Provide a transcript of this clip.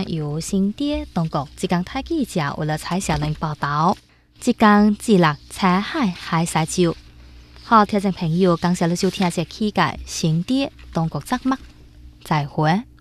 段由新店当局浙江台记者为了蔡小玲报道。浙江自立彩海西洲。好，听众朋友，感谢你收听这期嘅新店当局节目，再会。